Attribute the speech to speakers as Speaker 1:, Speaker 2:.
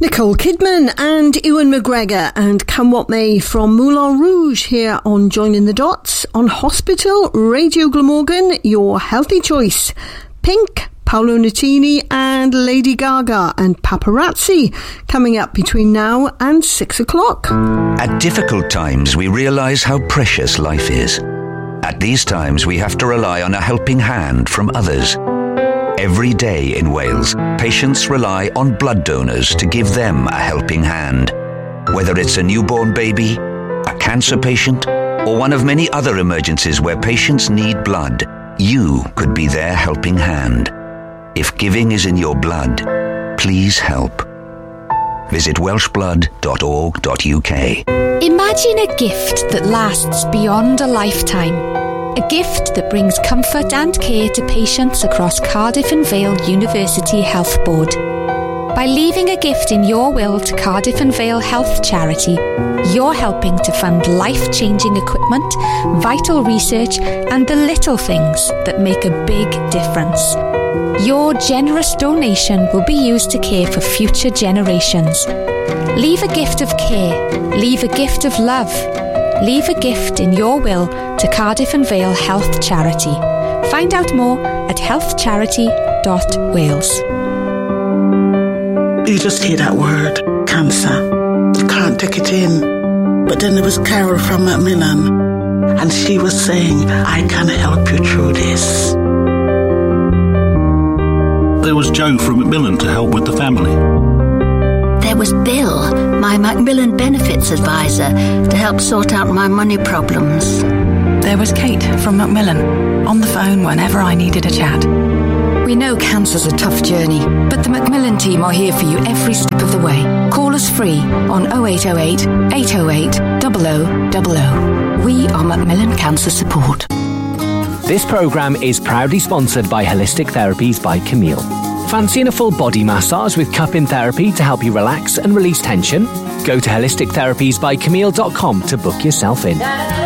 Speaker 1: Nicole Kidman and Ewan McGregor and Come What May from Moulin Rouge here on Joining the Dots on Hospital Radio Glamorgan, your healthy choice. Pink, Paolo Nutini and Lady Gaga and Paparazzi coming up between now and 6 o'clock.
Speaker 2: At difficult times, we realise how precious life is. At these times, we have to rely on a helping hand from others. Every day in Wales, patients rely on blood donors to give them a helping hand. Whether it's a newborn baby, a cancer patient, or one of many other emergencies where patients need blood, you could be their helping hand. If giving is in your blood, please help. Visit welshblood.org.uk.
Speaker 3: Imagine a gift that lasts beyond a lifetime. A gift that brings comfort and care to patients across Cardiff and Vale University Health Board. By leaving a gift in your will to Cardiff and Vale Health Charity, you're helping to fund life-changing equipment, vital research, and the little things that make a big difference. Your generous donation will be used to care for future generations. Leave a gift of care. Leave a gift of love. Leave a gift in your will to Cardiff and Vale Health Charity. Find out more at healthcharity.wales.
Speaker 4: You just hear that word, cancer. You can't take it in. But then there was Carol from Macmillan, and she was saying, I can help you through this.
Speaker 5: There was Joe from Macmillan to help with the family.
Speaker 6: There was Bill, my Macmillan Benefits Advisor, to help sort out my money problems.
Speaker 7: There was Kate from Macmillan, on the phone whenever I needed a chat.
Speaker 8: We know cancer's a tough journey, but the Macmillan team are here for you every step of the way. Call us free on 0808 808 0000. We are Macmillan Cancer Support.
Speaker 9: This programme is proudly sponsored by Holistic Therapies by Camille. Fancying a full body massage with cupping therapy to help you relax and release tension? Go to holistictherapiesbycamille.com to book yourself in.